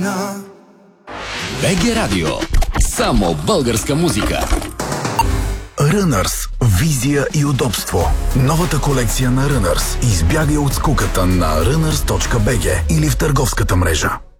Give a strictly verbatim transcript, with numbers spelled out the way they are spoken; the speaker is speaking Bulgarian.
БГ Радио. Само българска музика. Runners. Визия и удобство. Новата колекция на Runners. Избягай от скуката на runners точка би джи или в търговската мрежа.